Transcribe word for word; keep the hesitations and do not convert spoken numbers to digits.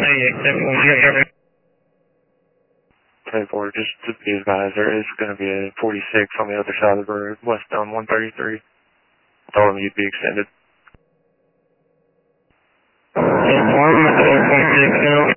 ten four, just to be advised, there is going to be a forty-six on the other side of the road, west on one thirty-three. Told them you'd be extended. ten four, forty-six,